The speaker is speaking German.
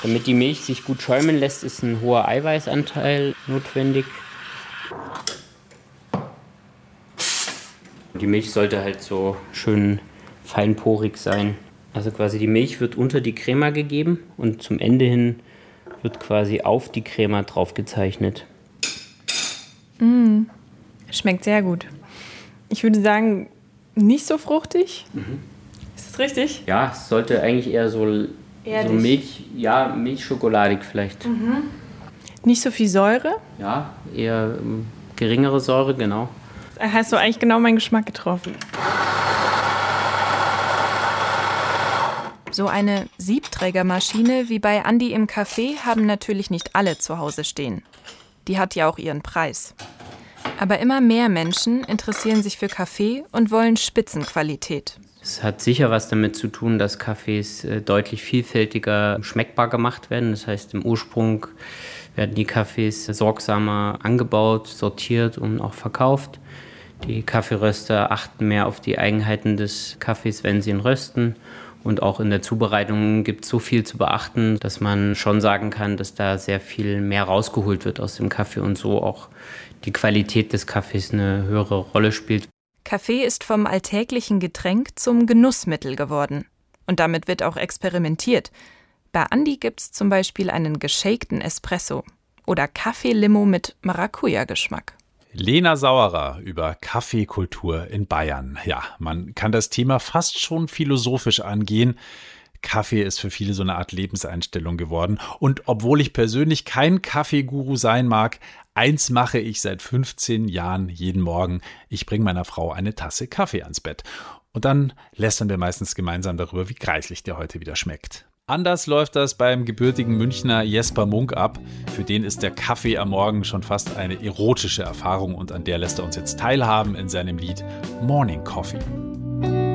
Damit die Milch sich gut schäumen lässt, ist ein hoher Eiweißanteil notwendig. Die Milch sollte halt so schön feinporig sein. Also quasi die Milch wird unter die Crema gegeben und zum Ende hin wird quasi auf die Crema drauf gezeichnet. Schmeckt sehr gut. Ich würde sagen, nicht so fruchtig. Ist das richtig? Ja, es sollte eigentlich eher so Milch, milchschokoladig vielleicht. Nicht so viel Säure. Ja, eher geringere Säure, genau. Da hast du eigentlich genau meinen Geschmack getroffen. So eine Siebträgermaschine wie bei Andi im Café haben natürlich nicht alle zu Hause stehen. Die hat ja auch ihren Preis. Aber immer mehr Menschen interessieren sich für Kaffee und wollen Spitzenqualität. Es hat sicher was damit zu tun, dass Kaffees deutlich vielfältiger schmeckbar gemacht werden. Das heißt, im Ursprung werden die Kaffees sorgsamer angebaut, sortiert und auch verkauft. Die Kaffeeröster achten mehr auf die Eigenheiten des Kaffees, wenn sie ihn rösten. Und auch in der Zubereitung gibt es so viel zu beachten, dass man schon sagen kann, dass da sehr viel mehr rausgeholt wird aus dem Kaffee und so auch die Qualität des Kaffees eine höhere Rolle spielt. Kaffee ist vom alltäglichen Getränk zum Genussmittel geworden. Und damit wird auch experimentiert. Bei Andi gibt es zum Beispiel einen geshakten Espresso oder Kaffee-Limo mit Maracuja-Geschmack. Lena Sauerer über Kaffeekultur in Bayern. Ja, man kann das Thema fast schon philosophisch angehen. Kaffee ist für viele so eine Art Lebenseinstellung geworden. Und obwohl ich persönlich kein Kaffeeguru sein mag, eins mache ich seit 15 Jahren jeden Morgen. Ich bringe meiner Frau eine Tasse Kaffee ans Bett. Und dann lästern wir meistens gemeinsam darüber, wie greislich der heute wieder schmeckt. Anders läuft das beim gebürtigen Münchner Jesper Munk ab. Für den ist der Kaffee am Morgen schon fast eine erotische Erfahrung und an der lässt er uns jetzt teilhaben in seinem Lied Morning Coffee.